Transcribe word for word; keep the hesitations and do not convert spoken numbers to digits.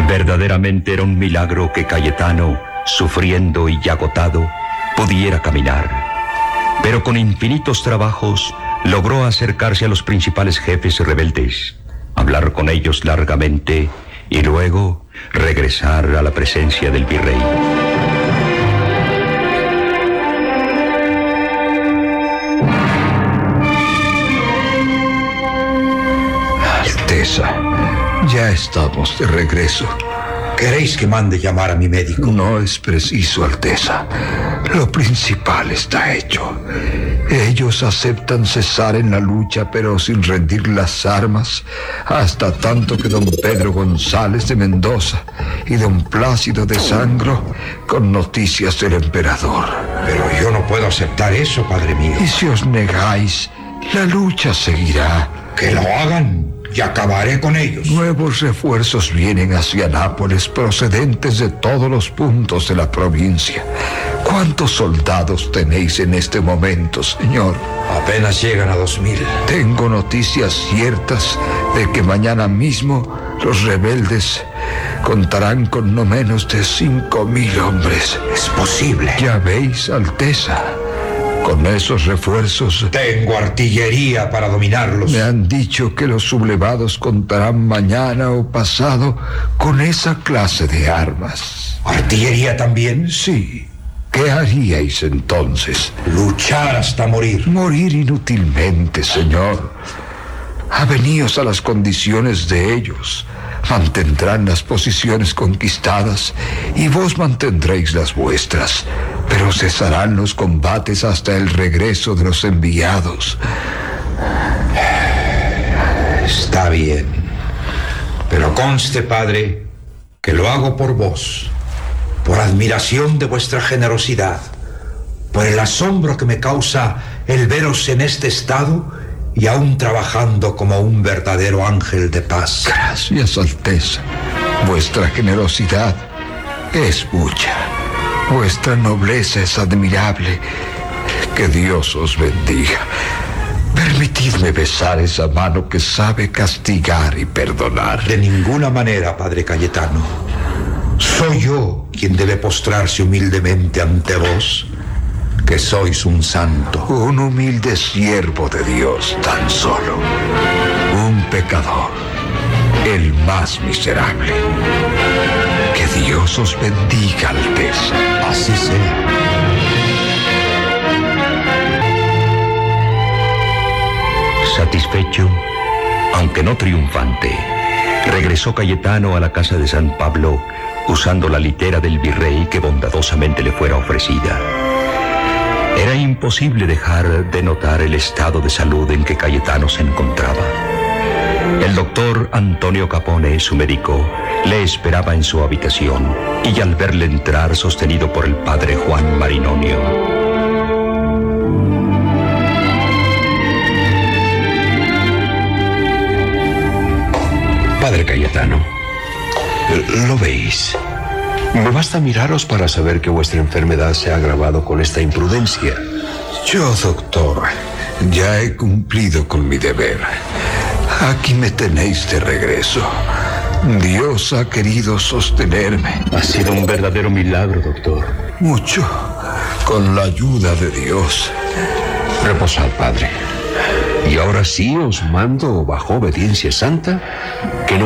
Verdaderamente era un milagro que Cayetano, sufriendo y agotado, pudiera caminar. Pero con infinitos trabajos logró acercarse a los principales jefes rebeldes, hablar con ellos largamente y luego regresar a la presencia del virrey. Alteza, ya estamos de regreso. ¿Queréis que mande llamar a mi médico? No es preciso, Alteza. Lo principal está hecho. Ellos aceptan cesar en la lucha, pero sin rendir las armas, hasta tanto que don Pedro González de Mendoza y don Plácido de Sangro con noticias del emperador. Pero yo no puedo aceptar eso, padre mío. Y si os negáis, la lucha seguirá. Que lo hagan y acabaré con ellos. Nuevos refuerzos vienen hacia Nápoles procedentes de todos los puntos de la provincia. ¿Cuántos soldados tenéis en este momento, señor? Apenas llegan a dos mil. Tengo noticias ciertas de que mañana mismo los rebeldes contarán con no menos de cinco mil hombres. Es posible. Ya veis, Alteza. Con esos refuerzos... Tengo artillería para dominarlos. Me han dicho que los sublevados contarán mañana o pasado con esa clase de armas. ¿Artillería también? Sí. ¿Qué haríais entonces? Luchar hasta morir. Morir inútilmente, señor. Aveníos a las condiciones de ellos. Mantendrán las posiciones conquistadas y vos mantendréis las vuestras, pero cesarán los combates hasta el regreso de los enviados. Está bien, pero conste, padre, que lo hago por vos, por admiración de vuestra generosidad, por el asombro que me causa el veros en este estado y aún trabajando como un verdadero ángel de paz. Gracias, Alteza. Vuestra generosidad es mucha. Vuestra nobleza es admirable. Que Dios os bendiga. Permitidme besar esa mano que sabe castigar y perdonar. De ninguna manera, padre Cayetano. Soy yo quien debe postrarse humildemente ante vos, que sois un santo. Un humilde siervo de Dios tan solo. Un pecador, el más miserable. Que Dios os bendiga, Alteza. Así sea. Satisfecho, aunque no triunfante, regresó Cayetano a la casa de San Pablo usando la litera del virrey que bondadosamente le fuera ofrecida. Era imposible dejar de notar el estado de salud en que Cayetano se encontraba. El doctor Antonio Capone, su médico, le esperaba en su habitación y al verle entrar sostenido por el padre Juan Marinonio. Padre Cayetano, ¿lo veis? Me basta miraros para saber que vuestra enfermedad se ha agravado con esta imprudencia. Yo, doctor, ya he cumplido con mi deber. Aquí me tenéis de regreso. Dios ha querido sostenerme. Ha sido un verdadero milagro, doctor. Mucho, con la ayuda de Dios. Reposad, padre. Y ahora sí os mando, bajo obediencia santa, que no